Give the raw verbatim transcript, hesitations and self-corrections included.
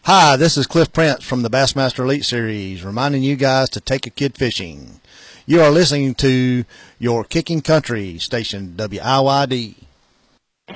Hi, this is Cliff Prince from the Bassmaster Elite Series, reminding you guys to take a kid fishing. You are listening to your Kicking Country station, W I Y D.